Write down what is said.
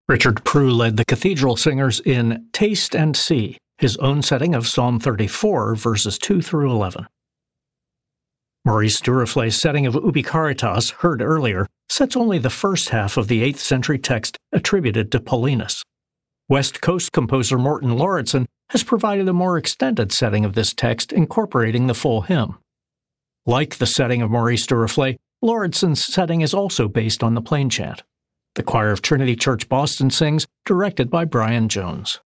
Richard Prue led the Cathedral Singers in Taste and See, his own setting of Psalm 34, verses 2 through 11. Maurice Duruflé's setting of Ubi Caritas, heard earlier, sets only the first half of the 8th century text attributed to Paulinus. West Coast composer Morton Lauritsen has provided a more extended setting of this text incorporating the full hymn. Like the setting of Maurice Duruflé, Lauritsen's setting is also based on the plain chant. The choir of Trinity Church Boston sings, directed by Brian Jones.